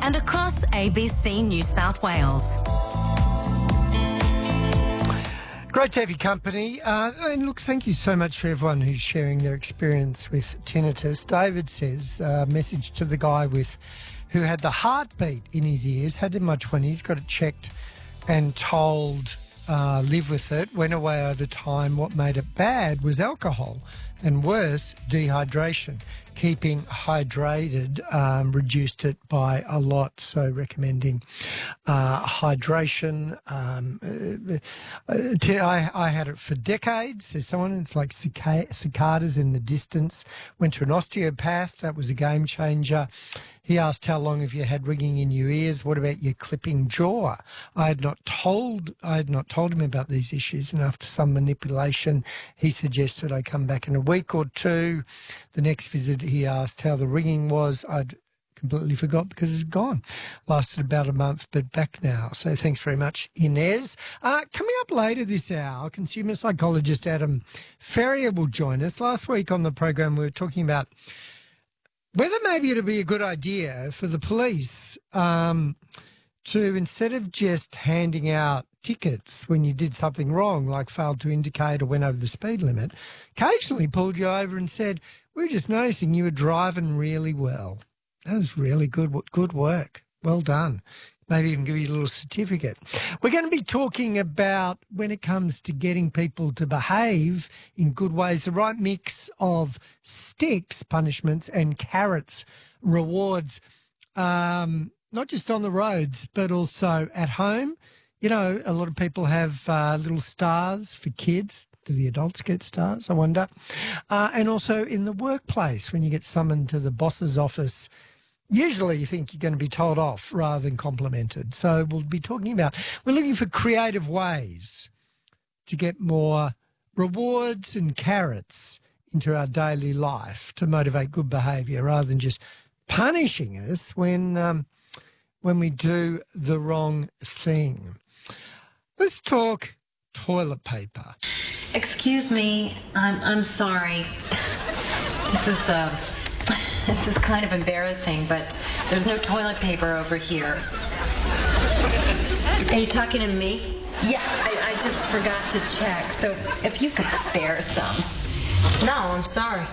and across ABC New South Wales. Great to have your company. And look, thank you so much for everyone who's sharing their experience with tinnitus. David says, message to the guy who had the heartbeat in his ears, had it in my 20s, got it checked and told, live with it, went away over time. What made it bad was alcohol and worse, dehydration. Keeping hydrated reduced it by a lot, so recommending hydration. I had it for decades. There's someone, it's like cicadas in the distance. Went to an osteopath. That was a game changer. He asked, how long have you had ringing in your ears? What about your clipping jaw? I had not told him about these issues, and after some manipulation, he suggested I come back in a week or two. The next visit, he asked how the ringing was. I'd completely forgot because it's gone. Lasted about a month, but back now. So thanks very much, Inez. Coming up later this hour, consumer psychologist Adam Ferrier will join us. Last week on the program, we were talking about whether maybe it'd be a good idea for the police to, instead of just handing out tickets when you did something wrong, like failed to indicate or went over the speed limit, occasionally pulled you over and said, we're just noticing you were driving really well. That was really good work. Well done. Maybe even give you a little certificate. We're going to be talking about, when it comes to getting people to behave in good ways, the right mix of sticks, punishments, and carrots, rewards, not just on the roads, but also at home. You know, a lot of people have little stars for kids. Do the adults get stars, I wonder? And also in the workplace, when you get summoned to the boss's office, usually you think you're going to be told off rather than complimented. So we'll be talking about, we're looking for creative ways to get more rewards and carrots into our daily life to motivate good behaviour rather than just punishing us when we do the wrong thing. Let's talk toilet paper. Excuse me, I'm sorry. This is kind of embarrassing, but there's no toilet paper over here. Are you talking to me? Yeah, I just forgot to check, so if you could spare some. No, I'm sorry.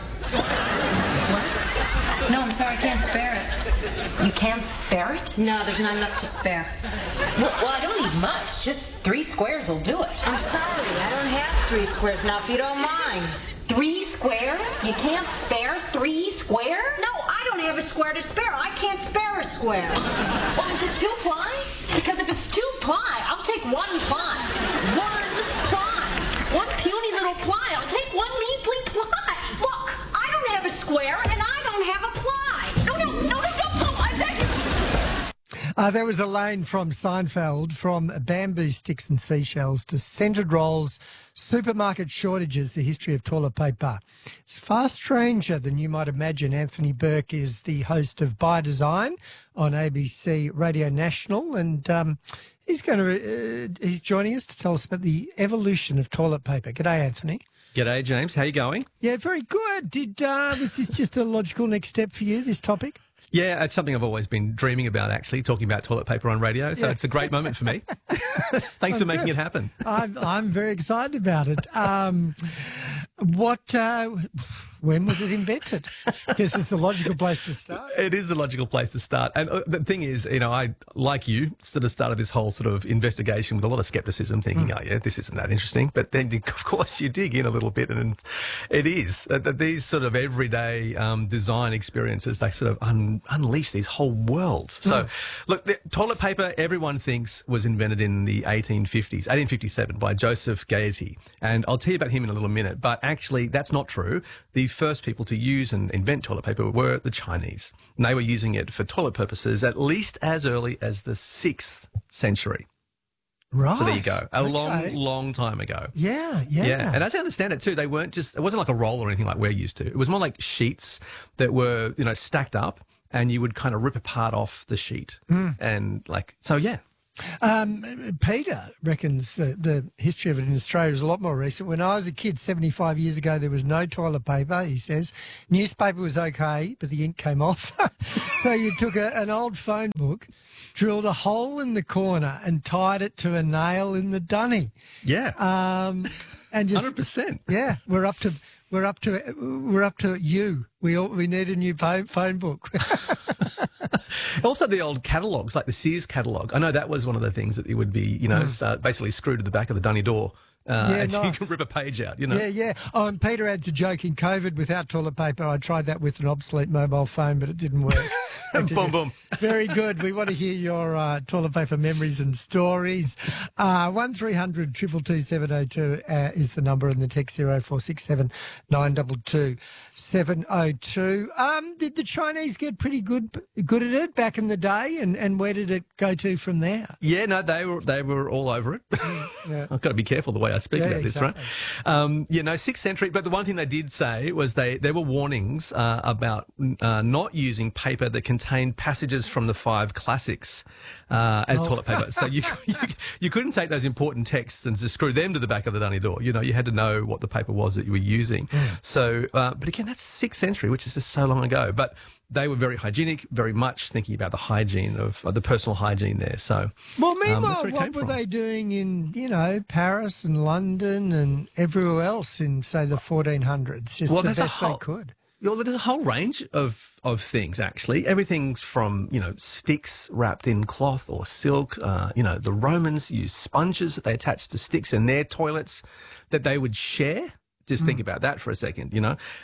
What? No, I'm sorry, I can't spare it. You can't spare it? No, there's not enough to spare. Well, I don't need much. Just 3 squares will do it. I'm sorry, I don't have 3 squares now, if you don't mind. 3 squares? You can't spare 3 squares? No, I don't have a square to spare. I can't spare a square. Well, is it 2 ply? Because if it's 2 ply, I'll take 1 ply. 1 ply. 1 puny little ply. I'll take 1 measly ply. Look, I don't have a square and I don't have a ply. No, don't pull. I beg you. There was Elaine from Seinfeld, from bamboo sticks and seashells to scented rolls, supermarket shortages, the history of toilet paper. It's far stranger than you might imagine. Anthony Burke is the host of By Design on ABC Radio National, and he's joining us to tell us about the evolution of toilet paper. G'day, Anthony. G'day, James. How you going? Yeah, very good. Was this just a logical next step for you, this topic? Yeah, it's something I've always been dreaming about, actually, talking about toilet paper on radio. So It's a great moment for me. Thanks for making it happen. I'm very excited about it. When was it invented? I guess it's a logical place to start. It is a logical place to start. And the thing is, I, like you, sort of started this whole sort of investigation with a lot of scepticism, thinking, oh, yeah, this isn't that interesting. But then, of course, you dig in a little bit, and it is. These sort of everyday design experiences, they sort of unleash these whole worlds. So, look, the toilet paper, everyone thinks, was invented in the 1850s, 1857, by Joseph Gaiety. And I'll tell you about him in a little minute. But actually, that's not true. The first people to use and invent toilet paper were the Chinese. And they were using it for toilet purposes at least as early as the 6th century. Right. So there you go. A long time ago. Yeah. And as I understand it too, they weren't just, it wasn't like a roll or anything like we're used to. It was more like sheets that were, stacked up, and you would kind of rip a part off the sheet. And so, yeah. Peter reckons the history of it in Australia is a lot more recent. When I was a kid, 75 years ago, there was no toilet paper, he says. Newspaper was okay, but the ink came off. So you took an old phone book, drilled a hole in the corner and tied it to a nail in the dunny. Yeah. And just 100%. Yeah, we're up to you. We need a new phone book. Also, the old catalogues, like the Sears catalogue. I know that was one of the things that it would be, basically screwed to the back of the dunny door. And nice. You can rip a page out, Yeah. Oh, and Peter adds a joke. In COVID, without toilet paper, I tried that with an obsolete mobile phone, but it didn't work. Boom, boom. Very good. We want to hear your toilet paper memories and stories. 1300 222 702 is the number, and the text 0467 922 702. Did the Chinese get pretty good at it back in the day, and where did it go to from there? Yeah, no, they were all over it. Yeah. I've got to be careful the way I speak about exactly. this, right? 6th century. But the one thing they did say was there were warnings about not using paper that contained passages from the 5 classics as toilet paper. So you couldn't take those important texts and just screw them to the back of the dunny door. You had to know what the paper was that you were using. So, but again, that's 6th century, which is just so long ago. But they were very hygienic, very much thinking about the hygiene of the personal hygiene there. So, well, meanwhile, what were they doing in Paris and London and everywhere else in, say, the 1400s? Just the best they could. Well, there's a whole range of things, actually. Everything's from, sticks wrapped in cloth or silk. The Romans used sponges that they attached to sticks in their toilets that they would share. Just think about that for a second,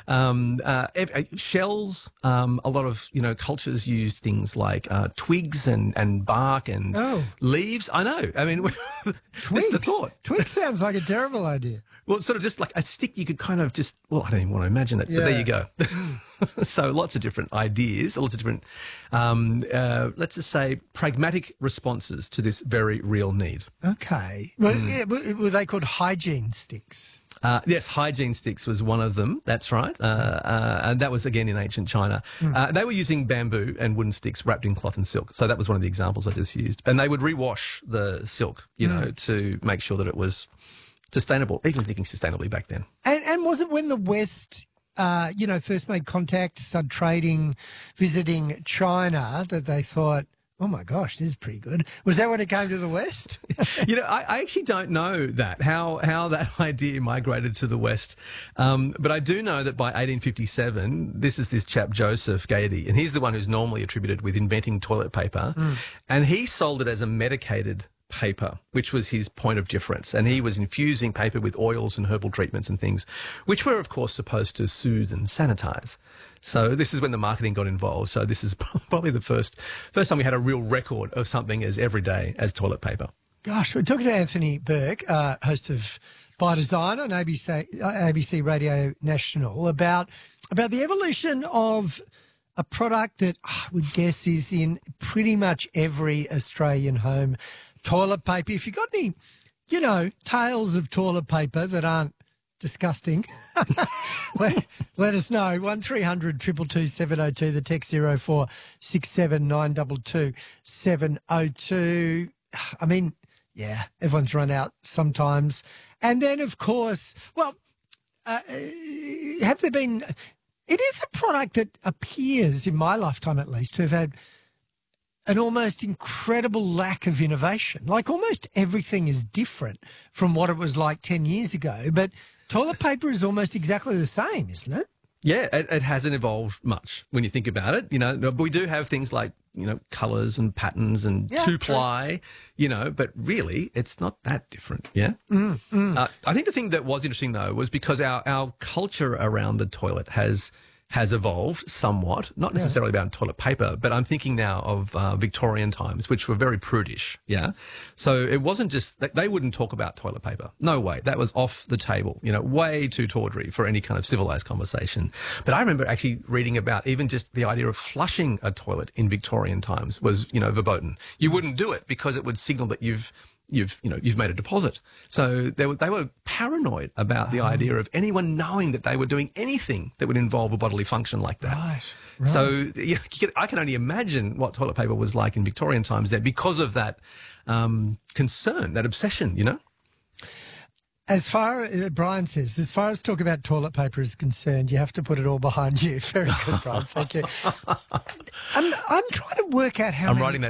shells, a lot of, cultures use things like twigs and bark and leaves. I know. I mean, twigs? The thought. Twigs sounds like a terrible idea. Well, it's sort of just like a stick you could kind of just, I don't even want to imagine it, but there you go. So lots of different ideas, lots of different, let's just say, pragmatic responses to this very real need. Okay. Well, were they called hygiene sticks? Yes, hygiene sticks was one of them. That's right. And that was, again, in ancient China. They were using bamboo and wooden sticks wrapped in cloth and silk. So that was one of the examples I just used. And they would rewash the silk, to make sure that it was sustainable, even thinking sustainably back then. And was it when the West, first made contact, started trading, visiting China, that they thought, oh, my gosh, this is pretty good? Was that when it came to the West? I actually don't know that, how that idea migrated to the West. But I do know that by 1857, this is this chap, Joseph Gaiety, and he's the one who's normally attributed with inventing toilet paper. And he sold it as a medicated paper, which was his point of difference. And he was infusing paper with oils and herbal treatments and things, which were, of course, supposed to soothe and sanitize. So this is when the marketing got involved. So this is probably the first time we had a real record of something as everyday as toilet paper. Gosh, we're talking to Anthony Burke, host of By Design on ABC Radio National, about the evolution of a product that I would guess is in pretty much every Australian home. Toilet paper. If you've got any, tales of toilet paper that aren't disgusting, let us know. 1300 222 702, the text 0467 922 702. I mean, yeah, everyone's run out sometimes. And then, of course, have there been... It is a product that appears, in my lifetime at least, to have had an almost incredible lack of innovation. Like almost everything is different from what it was like 10 years ago, but toilet paper is almost exactly the same, isn't it? Yeah, it hasn't evolved much when you think about it. But we do have things like, colours and patterns and two-ply, but really it's not that different, yeah? I think the thing that was interesting, though, was because our culture around the toilet has evolved somewhat, not necessarily about toilet paper, but I'm thinking now of Victorian times, which were very prudish, yeah? So it wasn't just, they wouldn't talk about toilet paper. No way. That was off the table, way too tawdry for any kind of civilised conversation. But I remember actually reading about even just the idea of flushing a toilet in Victorian times was, verboten. You wouldn't do it because it would signal that you've you've made a deposit. So they were paranoid about the idea of anyone knowing that they were doing anything that would involve a bodily function like that. Right. So I can only imagine what toilet paper was like in Victorian times there because of that concern, that obsession, As far as Brian says, as far as talk about toilet paper is concerned, you have to put it all behind you. Very good, Brian. Thank you. I'm trying to work out how I'm many... writing that